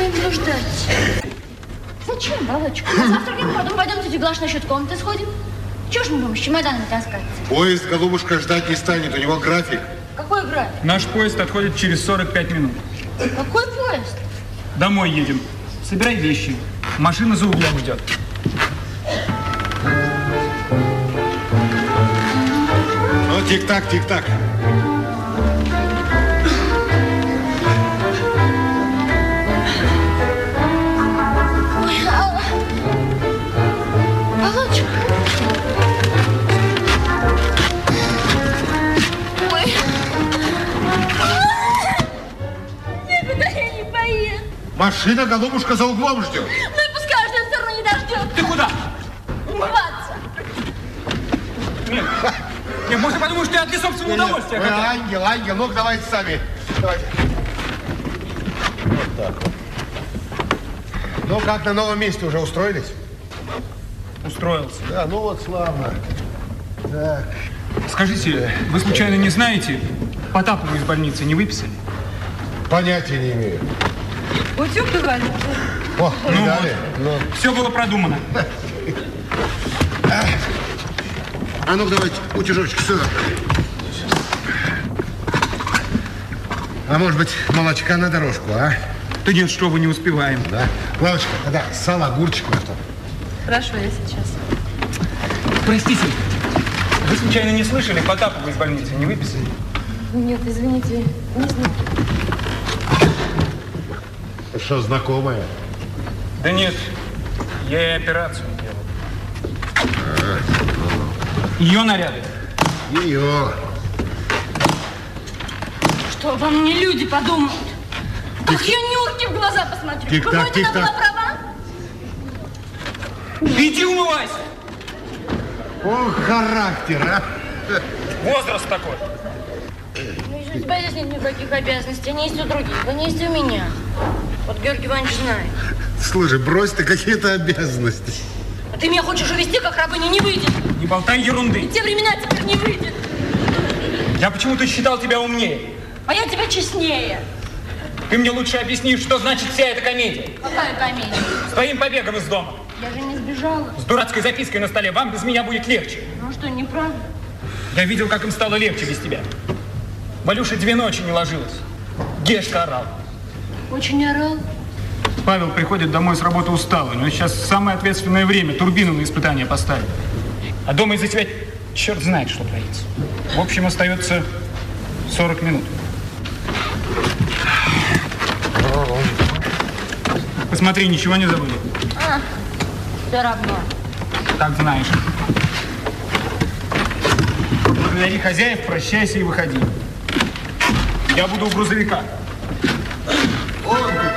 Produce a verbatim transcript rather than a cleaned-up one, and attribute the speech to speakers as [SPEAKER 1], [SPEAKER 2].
[SPEAKER 1] я буду ждать. Зачем, Володечка? На завтракаем, потом пойдем тетя Глаш насчет комнаты сходим. Чего ж мы будем с чемоданами таскаться?
[SPEAKER 2] Поезд, голубушка, ждать не станет, у него график.
[SPEAKER 1] Какой график?
[SPEAKER 3] Наш поезд отходит через сорок пять минут.
[SPEAKER 1] Какой поезд?
[SPEAKER 3] Домой едем. Собирай вещи. Машина за углом ждет.
[SPEAKER 2] Ну, тик-так, тик-так.
[SPEAKER 1] Володечка. Ой. Никуда я не поеду.
[SPEAKER 2] Машина, голубушка, за углом ждет.
[SPEAKER 1] Ну и пускай ждет, все равно не дождет.
[SPEAKER 3] Ты куда?
[SPEAKER 1] Умываться.
[SPEAKER 3] Нет, нет, можно подумать, что я для собственного удовольствия.
[SPEAKER 2] Вы ангел, ангел, ну-ка давайте сами. Давайте. Вот так вот. Ну, как на новом месте уже устроились?
[SPEAKER 3] Устроился.
[SPEAKER 2] Да, ну вот славно. Так.
[SPEAKER 3] Скажите, вы случайно не знаете, Потапову из больницы не выписали?
[SPEAKER 2] Понятия не имею.
[SPEAKER 4] Утюг говорит.
[SPEAKER 2] О,
[SPEAKER 3] Ну
[SPEAKER 2] видали?
[SPEAKER 3] вот. Все было продумано.
[SPEAKER 2] А ну-ка давайте, утюжочек сюда. А может быть, молочка на дорожку, а?
[SPEAKER 3] Да нет, что вы, не успеваем.
[SPEAKER 2] Да. Клавочка, да, сало, огурчик на что.
[SPEAKER 4] Хорошо, я сейчас.
[SPEAKER 3] Простите, вы случайно не слышали, Потапову из больницы не выписали?
[SPEAKER 4] Нет, извините, не знаю.
[SPEAKER 2] Что, знакомая?
[SPEAKER 3] Да нет, я ей операцию делал.
[SPEAKER 2] А,
[SPEAKER 3] Ее наряды.
[SPEAKER 2] ее.
[SPEAKER 1] Что обо мне люди подумают? Ах, я Нюрке в глаза посмотрю.
[SPEAKER 2] Тик-так,
[SPEAKER 1] По-моему, она
[SPEAKER 2] тик-так.
[SPEAKER 1] была права?
[SPEAKER 3] Иди умывайся.
[SPEAKER 2] О, характер, а.
[SPEAKER 3] Возраст такой.
[SPEAKER 1] Ну, если у тебя здесь нет никаких обязанностей, они есть у других, они есть у меня. Вот Георгий Иванович знает.
[SPEAKER 2] Слушай, брось ты какие-то обязанности.
[SPEAKER 1] А ты меня хочешь увести, как рабыня, не выйдет.
[SPEAKER 3] Не болтай ерунды.
[SPEAKER 1] И те времена теперь не выйдет.
[SPEAKER 3] Я почему-то считал тебя умнее.
[SPEAKER 1] А я тебя честнее.
[SPEAKER 3] Ты мне лучше объясни, что значит вся эта комедия.
[SPEAKER 1] Какая комедия?
[SPEAKER 3] С твоим побегом из дома.
[SPEAKER 1] Я же не сбежала.
[SPEAKER 3] С дурацкой запиской на столе. Вам без меня будет легче.
[SPEAKER 1] Ну что, неправда?
[SPEAKER 3] Я видел, как им стало легче без тебя. Валюша две ночи не ложилась. Гешка орал.
[SPEAKER 1] Очень орал.
[SPEAKER 3] Павел приходит домой с работы усталый. У него сейчас самое ответственное время. Турбину на испытание поставить. А дома из-за тебя черт знает, что творится. В общем, остается сорок минут. Посмотри, ничего не забыли.
[SPEAKER 1] А, все равно.
[SPEAKER 3] Так знаешь. Благодари хозяев, прощайся и выходи. Я буду у грузовика.
[SPEAKER 2] О,